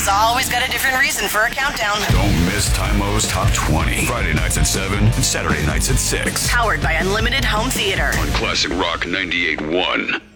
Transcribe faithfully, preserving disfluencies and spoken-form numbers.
Life's always got a different reason for a countdown. Don't miss Time-O's Top twenty. Friday nights at seven and Saturday nights at six. Powered by Unlimited Home Theater. On Classic Rock ninety-eight point one.